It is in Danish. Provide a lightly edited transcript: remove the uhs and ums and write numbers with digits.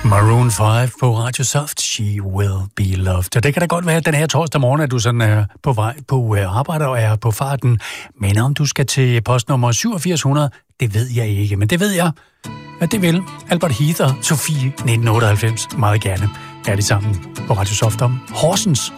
Maroon 5 på Radio Soft, She Will Be Loved. Og det kan da godt være, at den her torsdag morgen, at du sådan er på vej på arbejde og er på farten. Men om du skal til postnummer 8700, det ved jeg ikke. Men det ved jeg, at det vil Albert Heath og Sofie 1998 meget gerne. Er det sammen på Radio Soft om Horsens.